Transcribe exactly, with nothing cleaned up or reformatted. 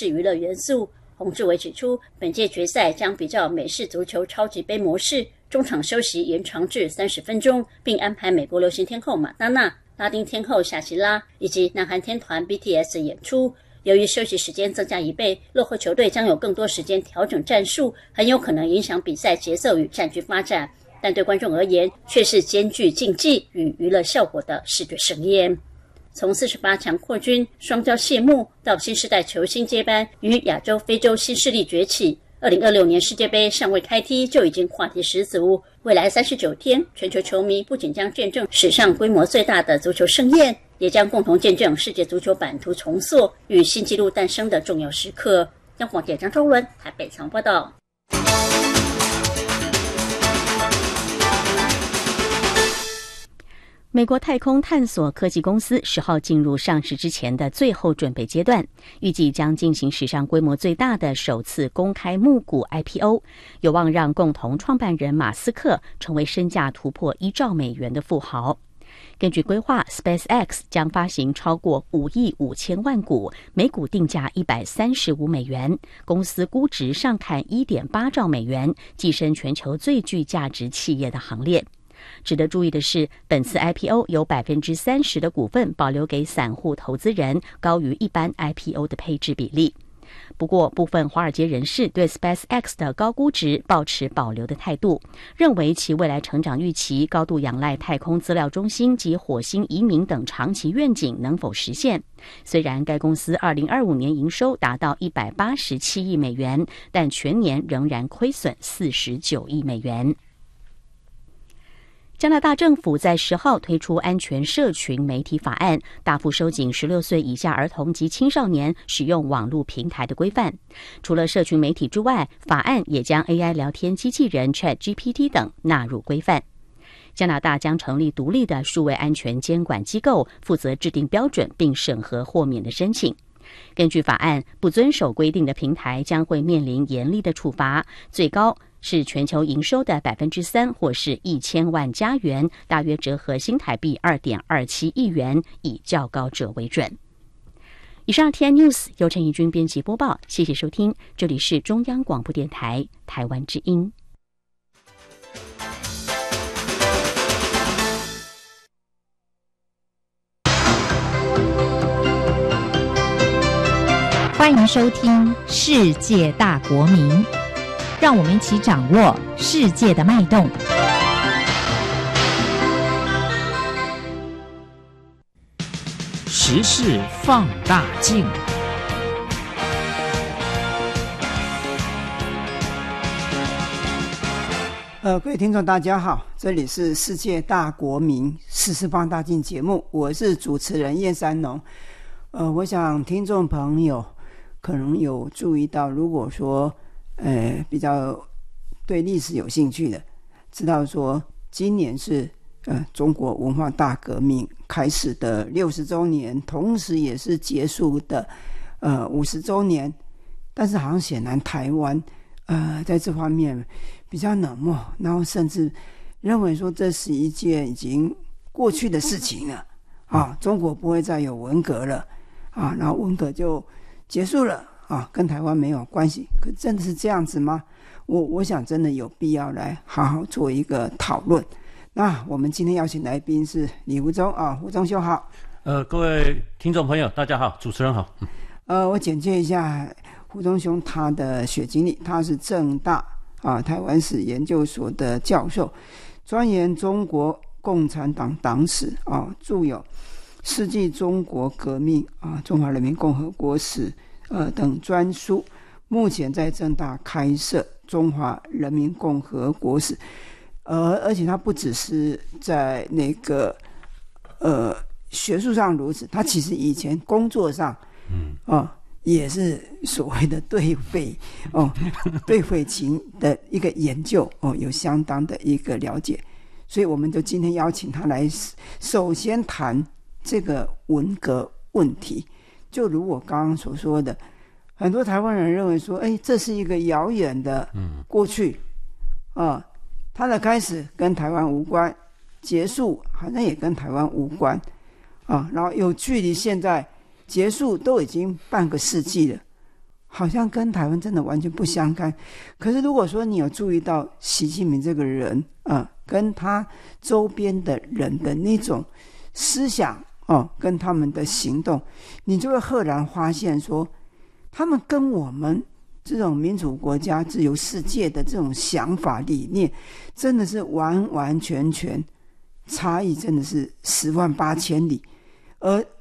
式娱乐元素。洪志伟指出，本届决赛将比较美式足球超级杯模式，中场休息延长至三十分钟，并安排美国流行天后马丹娜、拉丁天后夏奇拉以及南韩天团 B T S 演出。由于休息时间增加一倍，落后球队将有更多时间调整战术，很有可能影响比赛节奏与战局发展。但对观众而言，却是兼具竞技与娱乐效果的视觉盛宴。从四十八强扩军、双骄谢幕到新世代球星接班与亚洲、非洲新势力崛起，二零二六年世界杯尚未开踢就已经话题十足。未来三十九天，全球球迷不仅将见证史上规模最大的足球盛宴，也将共同见证世界足球版图重塑与新纪录诞生的重要时刻。央广记者张周伦台北采访报道。 美国太空探索科技公司十号进入上市之前的最后准备阶段，预计将进行史上规模最大的首次公开募股 I P O， 有望让共同创办人马斯克成为身价突破一兆美元的富豪。根据规划 ，SpaceX 将发行超过五亿五千万股，每股定价一百三十五美元，公司估值上看一点八兆美元，跻身全球最具价值企业的行列。值得注意的是，本次 I P O 有 百分之三十 的股份保留给散户投资人，高于一般 I P O 的配置比例。不过，部分华尔街人士对 SpaceX 的高估值抱持保留的态度，认为其未来成长预期高度仰赖太空资料中心及火星移民等长期愿景能否实现。虽然该公司二零二五年营收达到一百八十七亿美元，但全年仍然亏损四十九亿美元。加拿大政府在十号推出安全社群媒体法案，大幅收紧十六岁以下儿童及青少年使用网络平台的规范。除了社群媒体之外，法案也将 A I 聊天机器人 ChatGPT 等纳入规范。加拿大将成立独立的数位安全监管机构，负责制定标准并审核豁免的申请。根据法案，不遵守规定的平台将会面临严厉的处罚，最高是全球营收的 百分之三 或是一千万加元，大约折合新台币 二点二七亿元，以较高者为准。以上 T I News 由陈怡君编辑播报，谢谢收听，这里是中央广播电台台湾之音。 欢迎收听世界大国民，让我们一起掌握世界的脉动。 时事放大镜。 呃，各位听众大家好，这里是世界大国民时事放大镜节目，我是主持人叶三农。呃，我想听众朋友可能有注意到，如果说呃比较对历史有兴趣的，知道说今年是呃中国文化大革命开始的六十周年，同时也是结束的呃五十周年。但是好像显然台湾呃在这方面比较冷漠，然后甚至认为说这是一件已经过去的事情了啊，中国不会再有文革了啊，然后文革就结束了啊，跟台湾没有关系。可真的是这样子吗？我我想真的有必要来好好做一个讨论。那我们今天邀请来宾是李福忠啊，福忠兄好。 呃，各位听众朋友大家好，主持人好。 呃，我简介一下福忠兄他的学经历，他是政大啊台湾史研究所的教授，专研中国共产党党史啊，著有世纪中国革命啊、中华人民共和国史呃等专书，目前在政大开设中华人民共和国史，呃，而且他不只是在那个呃学术上如此，他其实以前工作上，嗯啊、呃、也是所谓的对匪哦，对匪情的一个研究哦，有相当的一个了解，所以我们就今天邀请他来，首先谈这个文革问题。就如我刚刚所说的，很多台湾人认为说，哎，这是一个遥远的过去啊、呃，它的开始跟台湾无关，结束好像也跟台湾无关啊、呃，然后有距离现在结束都已经半个世纪了好像跟台湾真的完全不相干。可是如果说你有注意到习近平这个人啊、呃，跟他周边的人的那种思想哦，跟他们的行动，你就会赫然发现说，他们跟我们这种民主国家、自由世界的这种想法理念，真的是完完全全差异，真的是十万八千里。而